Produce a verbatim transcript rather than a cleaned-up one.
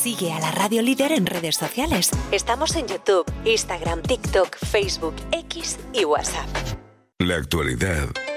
Sigue a la Radio Líder en redes sociales. Estamos en YouTube, Instagram, TikTok, Facebook, X y WhatsApp. La actualidad